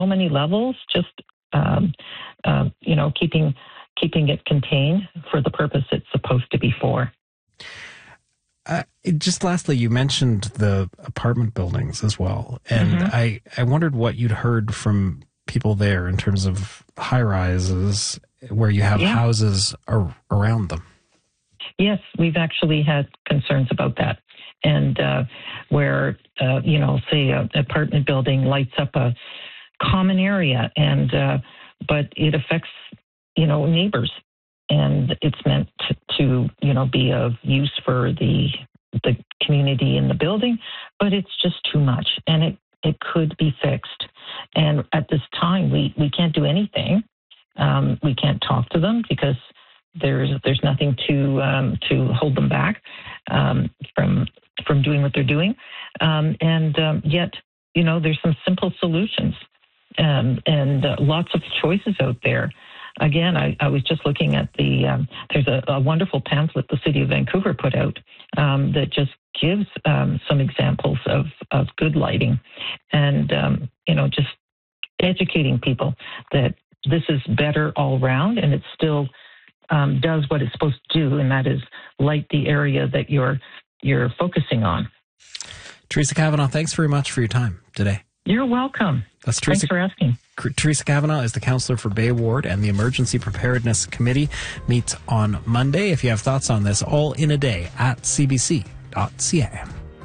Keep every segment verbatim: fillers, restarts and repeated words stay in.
so many levels, just, um, uh, you know, keeping keeping it contained for the purpose it's supposed to be for. Uh, just lastly, you mentioned the apartment buildings as well. And Mm-hmm. I, I wondered what you'd heard from people there in terms of high-rises where you have Yeah. houses ar- around them. Yes, we've actually had concerns about that. And uh, where, uh, you know, say an apartment building lights up a common area, and uh, but it affects, you know, neighbors. And it's meant to, to, you know, be of use for the the community in the building, but it's just too much, and it, it could be fixed. And at this time, we, we can't do anything. Um, we can't talk to them because there's there's nothing to um, to hold them back um, from from doing what they're doing. Um, and um, yet, you know, there's some simple solutions um, and uh, lots of choices out there. Again, I, I was just looking at the, um, there's a, a wonderful pamphlet the City of Vancouver put out um, that just gives um, some examples of, of good lighting and, um, you know, just educating people that this is better all around, and it still um, does what it's supposed to do, and that is light the area that you're, you're focusing on. Teresa Kavanagh, thanks very much for your time today. You're welcome. That's Teresa, Thanks for asking. Teresa Kavanagh is the councillor for Bay Ward, and the Emergency Preparedness Committee meets on Monday. If you have thoughts on this, all in a day at c b c dot c a.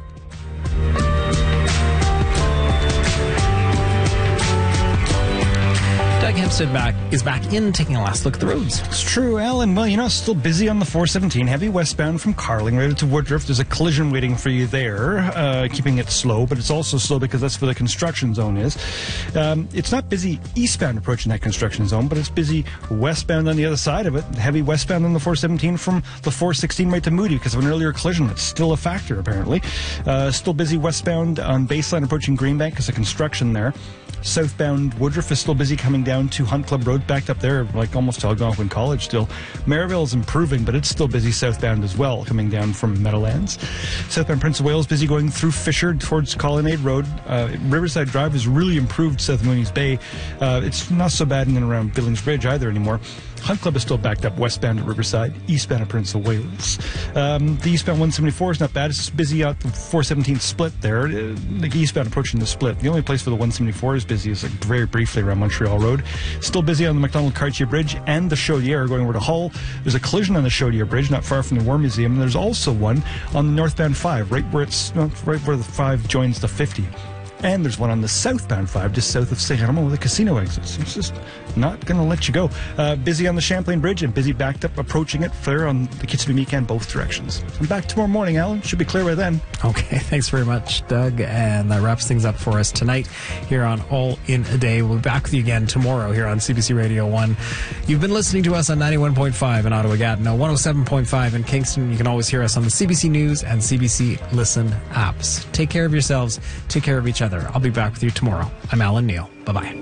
Doug Hempstead back is back in, taking a last look at the roads. It's true, Alan. Well, you know, still busy on the four seventeen, heavy westbound from Carling right to Woodruff. There's a collision waiting for you there, uh, keeping it slow, but it's also slow because that's where the construction zone is. Um, it's not busy eastbound approaching that construction zone, but it's busy westbound on the other side of it. Heavy westbound on the four seventeen from the four sixteen right to Moody because of an earlier collision. That's still a factor, apparently. Uh, still busy westbound on Baseline approaching Greenbank because of construction there. Southbound Woodruff is still busy coming down to Hunt Club Road, backed up there like almost to Algonquin College still. Maryville is improving, but it's still busy southbound as well, coming down from Meadowlands. Southbound Prince of Wales busy going through Fisher towards Colonnade Road. Uh, Riverside Drive has really improved south of Mooney's Bay. Uh, it's not so bad in and around Billings Bridge either anymore. Hunt Club is still backed up westbound at Riverside, eastbound at Prince of Wales. Um, the eastbound one seventy-four is not bad. It's busy out the four seventeen split there. Uh, the eastbound approaching the split. The only place for the one seventy-four is busy is like very briefly around Montreal Road. Still busy on the Macdonald-Cartier Bridge and the Chaudière going over to Hull. There's a collision on the Chaudière Bridge not far from the War Museum. And there's also one on the northbound five, right where it's right where the five joins the fifty. And there's one on the southbound five, just south of Saint Germain, with the casino exits. It's just not going to let you go. Uh, busy on the Champlain Bridge and busy backed up approaching it there on the Kitzbühel both directions. I'm back tomorrow morning, Alan. Should be clear by then. Okay, thanks very much, Doug. And that wraps things up for us tonight here on All in a Day. We'll be back with you again tomorrow here on C B C Radio one. You've been listening to us on ninety-one point five in Ottawa-Gatineau, one oh seven point five in Kingston. You can always hear us on the C B C News and C B C Listen apps. Take care of yourselves. Take care of each other. I'll be back with you tomorrow. I'm Alan Neal. Bye-bye.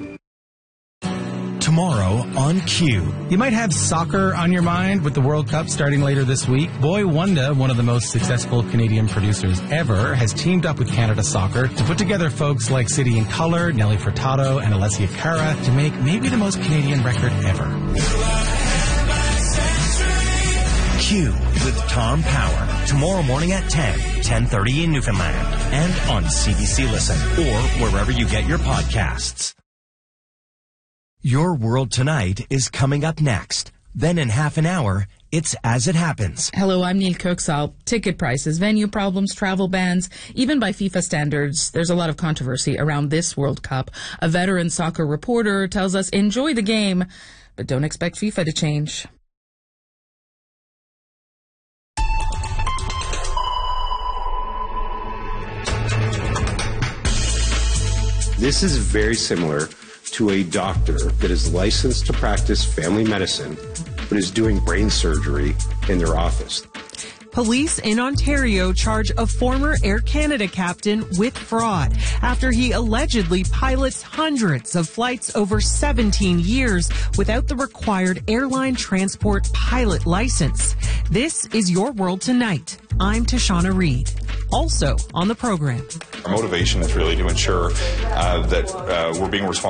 Tomorrow on Q. You might have soccer on your mind with the World Cup starting later this week. Boy Wonder, one of the most successful Canadian producers ever, has teamed up with Canada Soccer to put together folks like City and Colour, Nelly Furtado, and Alessia Cara to make maybe the most Canadian record ever. Q with Tom Power. Tomorrow morning at ten, ten thirty in Newfoundland. And on C B C Listen or wherever you get your podcasts. Your World Tonight is coming up next. Then in half an hour, it's As It Happens. Hello, I'm Neil Cooksall. Ticket prices, venue problems, travel bans, even by FIFA standards, there's a lot of controversy around this World Cup. A veteran soccer reporter tells us enjoy the game, but don't expect FIFA to change. This is very similar to a doctor that is licensed to practice family medicine but is doing brain surgery in their office. Police in Ontario charge a former Air Canada captain with fraud after he allegedly pilots hundreds of flights over seventeen years without the required airline transport pilot license. This is Your World Tonight. I'm Tashana Reed. Also on the program. Our motivation is really to ensure uh, that uh, we're being responsible